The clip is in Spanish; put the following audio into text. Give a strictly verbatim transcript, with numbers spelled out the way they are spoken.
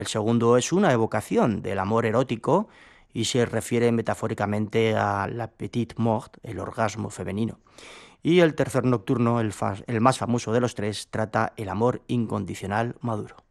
El segundo es una evocación del amor erótico y se refiere metafóricamente a la petite mort, el orgasmo femenino. Y el tercer nocturno, el, fa- el más famoso de los tres, trata el amor incondicional maduro.